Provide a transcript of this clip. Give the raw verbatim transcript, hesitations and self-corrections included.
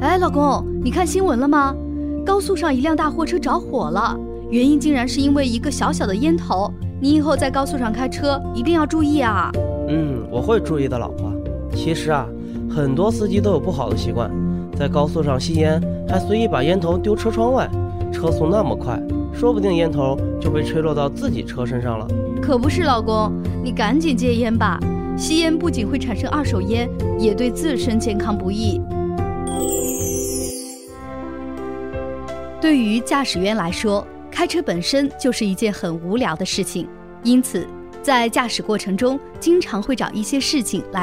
哎，老公，你看新闻了吗？高速上一辆大货车着火了，原因竟然是因为一个小小的烟头。你以后在高速上开车一定要注意啊。 嗯，我会注意的，老婆。其实啊，很多司机都有不好的习惯，在高速上吸烟，还随意把烟头丢车窗外。车速那么快，说不定烟头就被吹落到自己车身上了。 可不是，老公，你赶紧戒烟吧。吸烟不仅会产生二手烟，也对自身健康不益。对于驾驶员来说，开车本身就是一件很无聊的事情，因此在驾驶过程中经常会找一些事情来